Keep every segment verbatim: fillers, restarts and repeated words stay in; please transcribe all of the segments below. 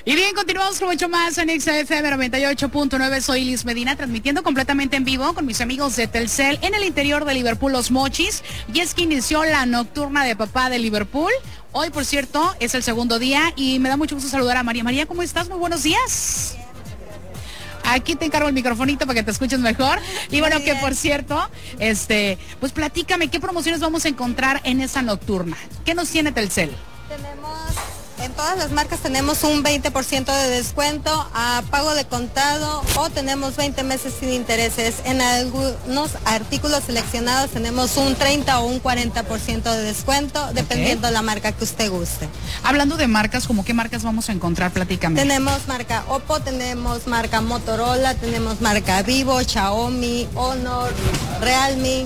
Y bien, continuamos con mucho más en X F M noventa y ocho punto nueve. Soy Liz Medina, transmitiendo completamente en vivo con mis amigos de Telcel en el interior de Liverpool, Los Mochis. Y es que inició la nocturna de papá de Liverpool. Hoy, por cierto, es el segundo día y me da mucho gusto saludar a María. María, ¿cómo estás? Muy buenos días. Aquí te encargo el microfonito para que te escuches mejor. Y bueno, que por cierto, este, pues platícame, ¿qué promociones vamos a encontrar en esa nocturna? ¿Qué nos tiene Telcel? Tenemos, en todas las marcas tenemos un veinte por ciento de descuento a pago de contado o tenemos veinte meses sin intereses. En algunos artículos seleccionados tenemos un treinta o un cuarenta por ciento de descuento, dependiendo de la marca que usted guste. Hablando de marcas, ¿cómo qué marcas vamos a encontrar? Platícame. Tenemos marca Oppo, tenemos marca Motorola, tenemos marca Vivo, Xiaomi, Honor, Realme.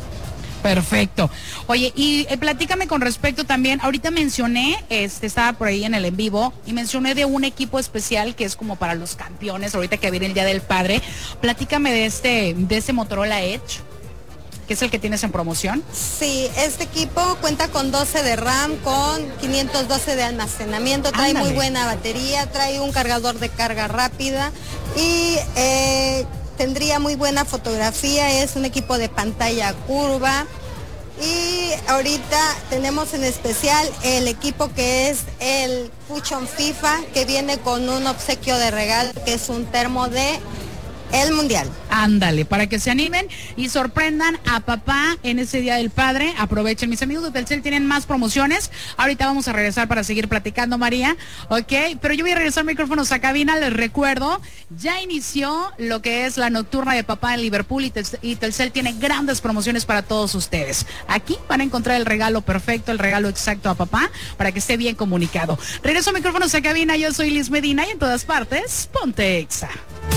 Perfecto. Oye, y eh, platícame con respecto también, ahorita mencioné, este, estaba por ahí en el en vivo, y mencioné de un equipo especial que es como para los campeones, ahorita que viene el Día del Padre. Platícame de este, de este Motorola Edge, que es el que tienes en promoción. Sí, este equipo cuenta con doce de RAM, con quinientos doce de almacenamiento, trae Ándale. muy buena batería, trae un cargador de carga rápida y eh, tendría muy buena fotografía, es un equipo de pantalla curva. Y ahorita tenemos en especial el equipo que es el Fusion FIFA, que viene con un obsequio de regalo, que es un termo de el Mundial. Ándale, para que se animen y sorprendan a papá en ese Día del Padre. Aprovechen, mis amigos de Telcel tienen más promociones. Ahorita vamos a regresar para seguir platicando, María, ok, pero yo voy a regresar micrófonos a cabina. Les recuerdo, ya inició lo que es la nocturna de papá en Liverpool y Telcel, y Telcel tiene grandes promociones para todos ustedes. Aquí van a encontrar el regalo perfecto, el regalo exacto a papá, para que esté bien comunicado. Regreso micrófonos a cabina, yo soy Liz Medina y en todas partes, ponte Exa.